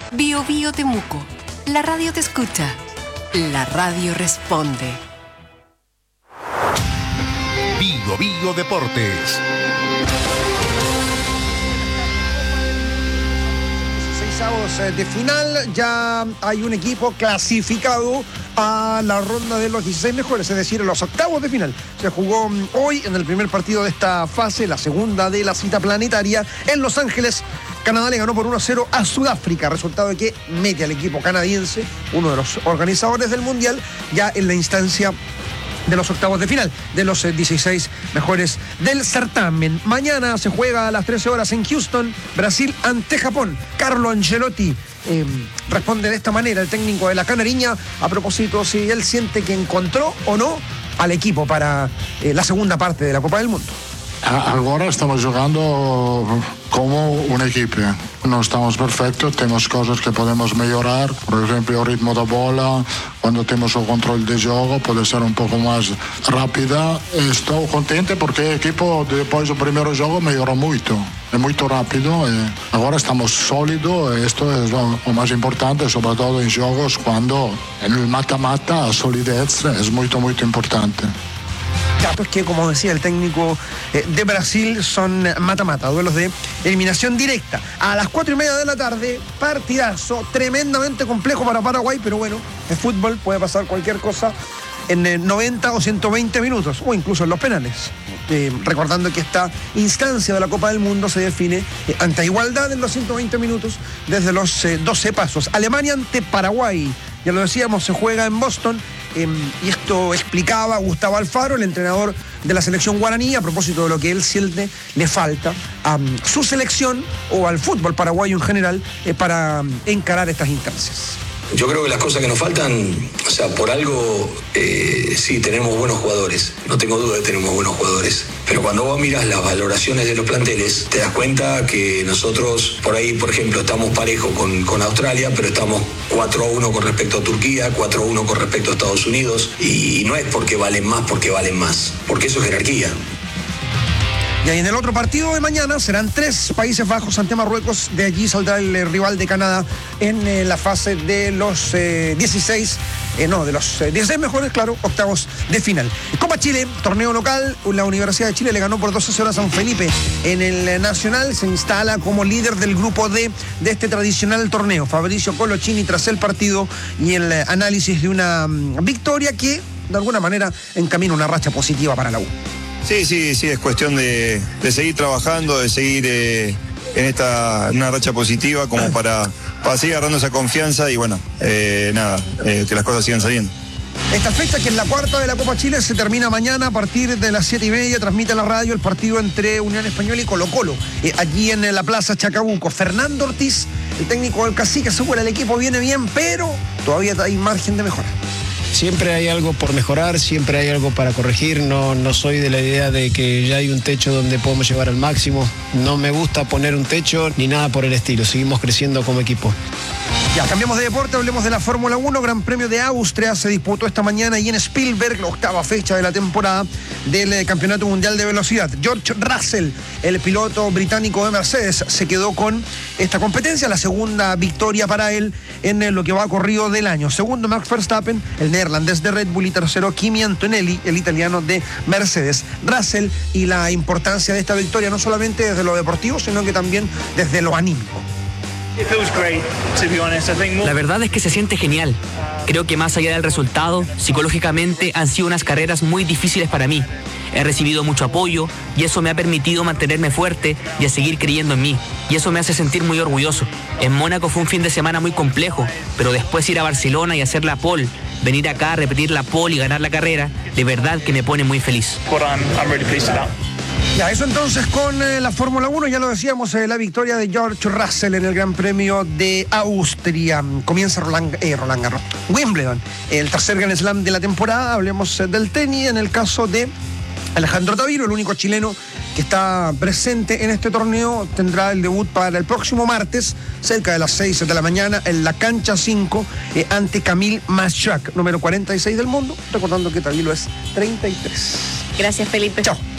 Bio Bio Temuco. La radio te escucha. La radio responde. Bio Bio Deportes. De final, ya hay un equipo clasificado a la ronda de los 16 mejores, es decir, los octavos de final. Se jugó hoy en el primer partido de esta fase, la segunda de la cita planetaria, en Los Ángeles. Canadá le ganó por 1-0 a Sudáfrica, resultado que mete al equipo canadiense, uno de los organizadores del Mundial, ya en la instancia de los octavos de final, de los 16 mejores del certamen. Mañana se juega a las 13 horas en Houston, Brasil ante Japón. Carlo Ancelotti responde de esta manera, el técnico de la Canariña, a propósito si él siente que encontró o no al equipo para la segunda parte de la Copa del Mundo. Agora estamos jugando como un equipo. No estamos perfectos, tenemos cosas que podemos mejorar. Por ejemplo, el ritmo de bola, cuando tenemos el control de juego, puede ser un poco más rápida. Estoy contento porque el equipo, después del primer juego, mejoró mucho. Es muy rápido. Ahora estamos sólidos. Esto es lo más importante, sobre todo en juegos cuando en el mata-mata la solidez es muy, muy importante. Datos que, como decía el técnico de Brasil, son mata-mata, duelos de eliminación directa. A las 4:30 de la tarde, partidazo tremendamente complejo para Paraguay, pero bueno, el fútbol puede pasar cualquier cosa en 90 o 120 minutos, o incluso en los penales. Recordando que esta instancia de la Copa del Mundo se define ante igualdad en los 120 minutos desde los 12 pasos. Alemania ante Paraguay, ya lo decíamos, se juega en Boston. Y esto explicaba Gustavo Alfaro, el entrenador de la selección guaraní, a propósito de lo que él siente le falta a su selección o al fútbol paraguayo en general para encarar estas instancias. Yo creo que las cosas que nos faltan, o sea, por algo, sí, tenemos buenos jugadores. No tengo duda de que tenemos buenos jugadores. Pero cuando vos miras las valoraciones de los planteles, te das cuenta que nosotros, por ahí, por ejemplo, estamos parejos con Australia, pero estamos 4-1 con respecto a Turquía, 4-1 con respecto a Estados Unidos. Y no es porque valen más, porque eso es jerarquía. Y ahí en el otro partido de mañana serán 3 Países Bajos ante Marruecos. De allí saldrá el rival de Canadá en la fase de los 16 mejores, claro, octavos de final. Copa Chile, torneo local, la Universidad de Chile le ganó por 2-0 a San Felipe. En el Nacional se instala como líder del grupo D de este tradicional torneo. Fabricio Colochini tras el partido y el análisis de una victoria que de alguna manera encamina una racha positiva para la U. Sí, es cuestión de seguir trabajando, de seguir en una racha positiva como para seguir agarrando esa confianza y bueno, que las cosas sigan saliendo. Esta fecha, que es la cuarta de la Copa Chile, se termina mañana a partir de las 7:30. Transmite la radio el partido entre Unión Española y Colo-Colo, allí en la Plaza Chacabuco. Fernando Ortiz, el técnico del Cacique, asegura el equipo viene bien, pero todavía hay margen de mejora. Siempre hay algo por mejorar, siempre hay algo para corregir. No soy de la idea de que ya hay un techo donde podemos llevar al máximo. No me gusta poner un techo ni nada por el estilo. Seguimos creciendo como equipo. Ya, cambiamos de deporte, hablemos de la Fórmula 1. Gran Premio de Austria se disputó esta mañana y en Spielberg, la octava fecha de la temporada del Campeonato Mundial de Velocidad. George Russell, el piloto británico de Mercedes, se quedó con esta competencia, la segunda victoria para él en lo que va corrido del año. Segundo, Max Verstappen, el neerlandés de Red Bull, y tercero, Kimi Antonelli, el italiano de Mercedes. Russell y la importancia de esta victoria no solamente desde lo deportivo, sino que también desde lo anímico. La verdad es que se siente genial. Creo que más allá del resultado, psicológicamente han sido unas carreras muy difíciles para mí. He recibido mucho apoyo y eso me ha permitido mantenerme fuerte y a seguir creyendo en mí. Y eso me hace sentir muy orgulloso. En Mónaco fue un fin de semana muy complejo, pero después ir a Barcelona y hacer la pole, venir acá a repetir la pole y ganar la carrera, de verdad que me pone muy feliz. Ya, eso entonces con la Fórmula 1, ya lo decíamos, la victoria de George Russell en el Gran Premio de Austria. Comienza Roland Garros. Wimbledon, el tercer Grand Slam de la temporada. Hablemos del tenis, en el caso de Alejandro Taviro, el único chileno que está presente en este torneo. Tendrá el debut para el próximo martes, cerca de las 6 de la mañana, en la cancha 5, ante Camille Maschak, número 46 del mundo. Recordando que Taviro es 33. Gracias, Felipe. Chao.